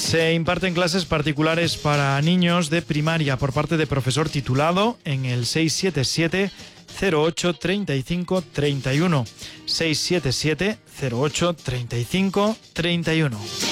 Se imparten clases particulares para niños de primaria por parte de profesor titulado en el 677 08 35 31. 677 08 35 31.